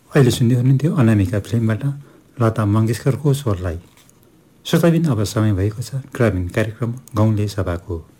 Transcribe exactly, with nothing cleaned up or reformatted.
अहिले सुन्दै हुनुहुन्थ्यो अनामिका फिल्मबाट लता मङ्गेशकरको स्वरलाई। श्रोताबिन अब समय भएको छ ग्रामीण कार्यक्रम गाउँले सभाको।